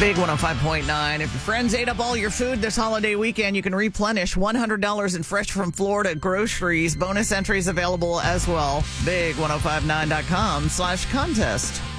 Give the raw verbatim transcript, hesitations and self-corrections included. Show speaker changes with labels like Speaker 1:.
Speaker 1: Big one oh five point nine. If your friends ate up all your food this holiday weekend, you can replenish one hundred dollars in Fresh from Florida groceries. Bonus entries available as well. Big ten fifty-nine dot com slash contest.